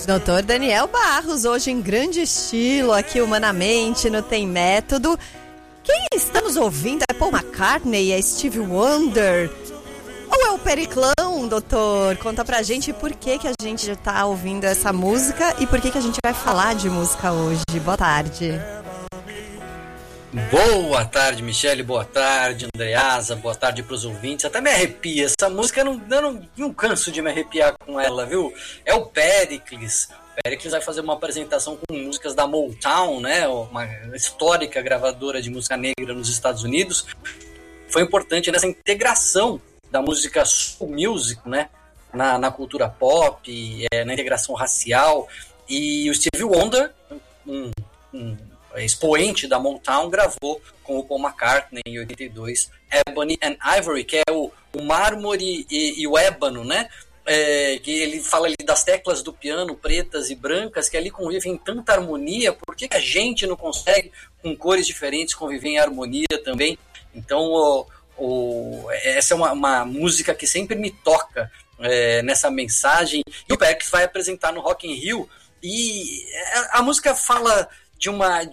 Doutor Daniel Barros, hoje em grande estilo, aqui humanamente, no Tem Método. Quem estamos ouvindo é Paul McCartney, é Stevie Wonder, ou é o Periclão, doutor? Conta pra gente por que a gente já tá ouvindo essa música e por que a gente vai falar de música hoje. Boa tarde. Boa tarde, Michele, boa tarde, Andreasa, boa tarde pros ouvintes. Até me arrepia, essa música eu não canso de me arrepiar com ela, viu? É o Pericles. O Pericles vai fazer uma apresentação com músicas da Motown, né? Uma histórica gravadora de música negra nos Estados Unidos. Foi importante nessa integração da música soul music, né? Na cultura pop, na integração racial. E o Stevie Wonder, expoente da Motown, gravou com o Paul McCartney em 82 Ebony and Ivory, que é o mármore e o ébano, né? Que ele fala ali das teclas do piano pretas e brancas que ali convivem em tanta harmonia. Por que a gente não consegue, com cores diferentes, conviver em harmonia também? Então essa é uma música que sempre me toca nessa mensagem. E o Pericles vai apresentar no Rock in Rio, e a música fala de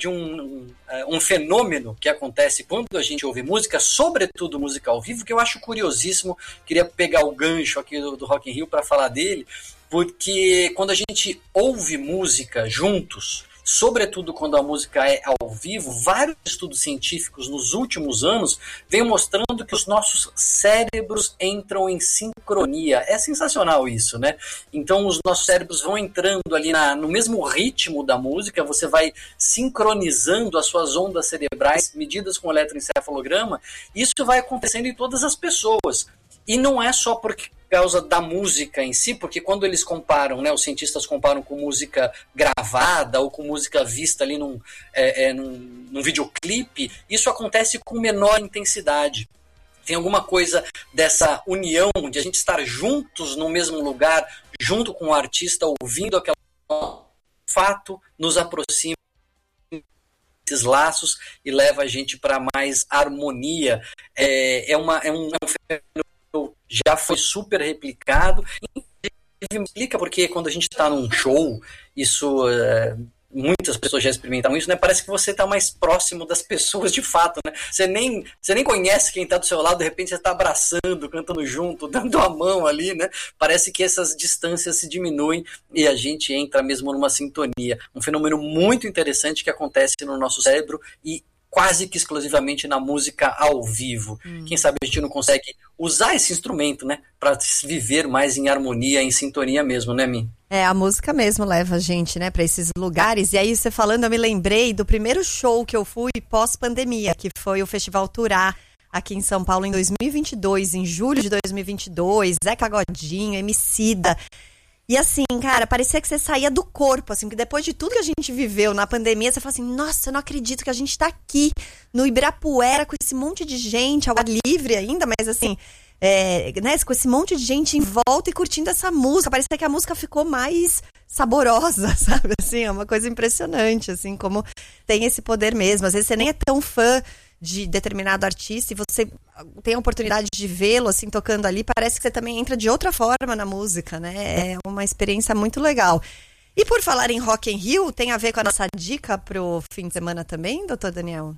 um fenômeno que acontece quando a gente ouve música, sobretudo música ao vivo, que eu acho curiosíssimo. Queria pegar o gancho aqui do Rock in Rio para falar dele, porque quando a gente ouve música juntos, sobretudo quando a música é ao vivo, vários estudos científicos nos últimos anos vêm mostrando que os nossos cérebros entram em sincronia. É sensacional isso, né? Então os nossos cérebros vão entrando ali no mesmo ritmo da música, você vai sincronizando as suas ondas cerebrais, medidas com eletroencefalograma. Isso vai acontecendo em todas as pessoas. E não é só por causa da música em si, porque quando eles comparam, né, os cientistas comparam com música gravada ou com música vista ali num videoclipe, isso acontece com menor intensidade. Tem alguma coisa dessa união, de a gente estar juntos no mesmo lugar, junto com o artista, ouvindo aquele fato, nos aproxima esses laços e leva a gente para mais harmonia. É um fenômeno já foi super replicado. Me explica porque quando a gente está num show, isso muitas pessoas já experimentaram isso, né? Parece que você está mais próximo das pessoas de fato, né? Você nem conhece quem está do seu lado, de repente você está abraçando, cantando junto, dando a mão ali, né? Parece que essas distâncias se diminuem e a gente entra mesmo numa sintonia. Um fenômeno muito interessante que acontece no nosso cérebro e quase que exclusivamente na música ao vivo. Quem sabe a gente não consegue usar esse instrumento, né, para viver mais em harmonia, em sintonia mesmo, né, Mi? A música mesmo leva a gente, né, para esses lugares. E aí você falando, eu me lembrei do primeiro show que eu fui pós-pandemia, que foi o Festival Turá, aqui em São Paulo, em 2022, em julho de 2022, Zeca Godinho, Emicida. E assim, cara, parecia que você saía do corpo, assim, porque depois de tudo que a gente viveu na pandemia, você fala assim, nossa, eu não acredito que a gente tá aqui no Ibirapuera com esse monte de gente, ao ar livre ainda, mas assim, né, com esse monte de gente em volta e curtindo essa música. Parecia que a música ficou mais saborosa, sabe? Assim, é uma coisa impressionante, assim, como tem esse poder mesmo. Às vezes você nem é tão fã de determinado artista e você tem a oportunidade de vê-lo assim tocando ali, parece que você também entra de outra forma na música, né? É uma experiência muito legal. E por falar em Rock in Rio, tem a ver com a nossa dica pro fim de semana também, doutor Daniel?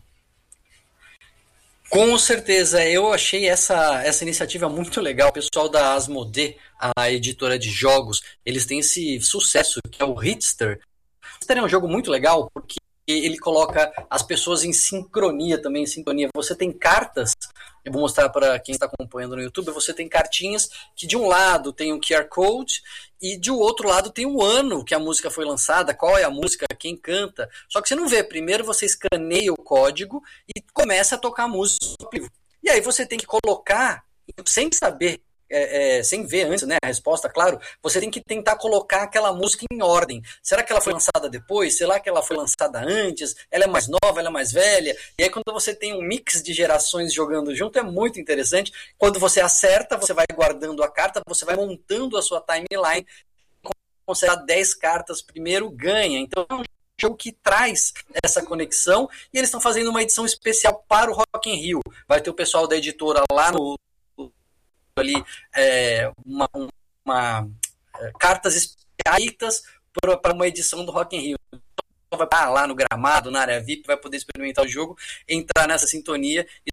Com certeza, eu achei essa iniciativa muito legal. O pessoal da Asmodee, a editora de jogos, eles têm esse sucesso que é o Hitster. O Hitster é um jogo muito legal porque ele coloca as pessoas em sincronia também, em sintonia. Você tem cartas, eu vou mostrar para quem está acompanhando no YouTube, você tem cartinhas que de um lado tem um QR Code e de outro lado tem o ano que a música foi lançada, qual é a música, quem canta. Só que você não vê, primeiro você escaneia o código e começa a tocar a música. E aí você tem que colocar, sem saber, sem ver antes, né, a resposta, claro, você tem que tentar colocar aquela música em ordem. Será que ela foi lançada depois? Será que ela foi lançada antes? Ela é mais nova, ela é mais velha? E aí quando você tem um mix de gerações jogando junto, é muito interessante. Quando você acerta, você vai guardando a carta, você vai montando a sua timeline, consegue 10 cartas primeiro, ganha. Então é um jogo que traz essa conexão e eles estão fazendo uma edição especial para o Rock in Rio. Vai ter o pessoal da editora lá no ali cartas especiais para uma edição do Rock in Rio. Vai estar lá no gramado, na área VIP, vai poder experimentar o jogo, entrar nessa sintonia e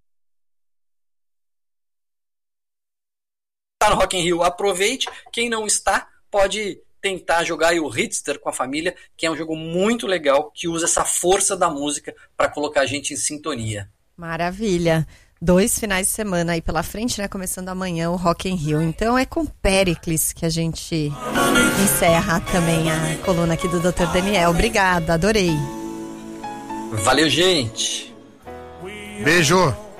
está no Rock in Rio, aproveite. Quem não está, pode tentar jogar o Hitster com a família, que é um jogo muito legal, que usa essa força da música para colocar a gente em sintonia. Maravilha. 2 finais de semana aí pela frente, né? Começando amanhã o Rock in Rio. Então é com Péricles que a gente encerra também a coluna aqui do Dr. Daniel. Obrigada, adorei. Valeu, gente. Beijo.